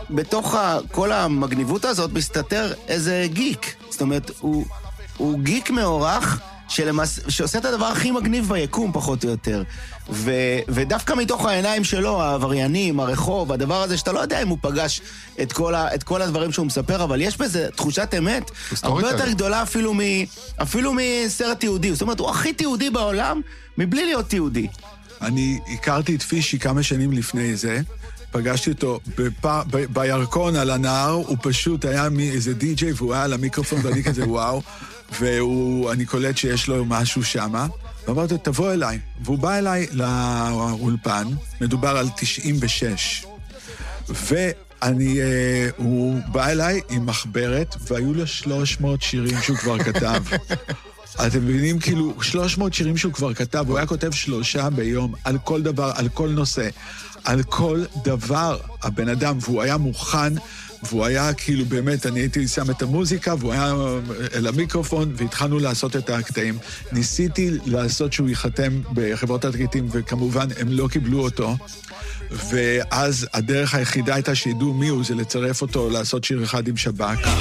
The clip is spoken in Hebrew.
בתוך כל המגניבות הזאת מסתתר איזה גיק. זאת אומרת, הוא גיק מאורח שעושה את הדבר הכי מגניב ביקום, פחות או יותר. ודווקא מתוך העיניים שלו, העבריינים, הרחוב, הדבר הזה שאתה לא יודע אם הוא פגש את כל הדברים שהוא מספר, אבל יש בזה תחושת אמת הרבה יותר גדולה אפילו מסרט יהודי. זאת אומרת, הוא הכי תיעודי בעולם, מבלי להיות תיעודי. אני הכרתי את פישי כמה שנים לפני זה, פגשתי אותו בירקון על הנהר, הוא פשוט היה איזה די-ג'יי, והוא היה על המיקרופון, ואני כזה וואו, ואני קולט שיש לו משהו שמה, ואמרתי, תבוא אליי. והוא בא אליי לאולפן, מדובר על 96, הוא בא אליי עם מחברת, והיו לו 300 שירים שהוא כבר כתב. אתם מבינים, כאילו, 300 שירים שהוא כבר כתב, הוא היה כותב 3 ביום, על כל דבר, על כל נושא, על כל דבר, הבן אדם, והוא היה מוכן, והוא היה כאילו באמת, אני הייתי שם את המוזיקה, והוא היה אל המיקרופון, והתחלנו לעשות את הקטעים. ניסיתי לעשות שהוא ייחתם בחברות התקליטים, וכמובן הם לא קיבלו אותו, ואז הדרך היחידה הייתה שידעו מי הוא, זה לצרף אותו, לעשות שיר אחד עם שב"כ.